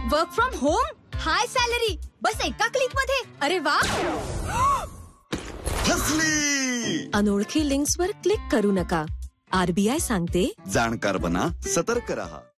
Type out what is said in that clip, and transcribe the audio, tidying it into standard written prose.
Work from home, high salary, बस एका click मध्ये. अरे वा. फसली. अनोळखी लिंक्सवर क्लिक करू नका. RBI सांगते, जाणकार बना, सतर्क रहा.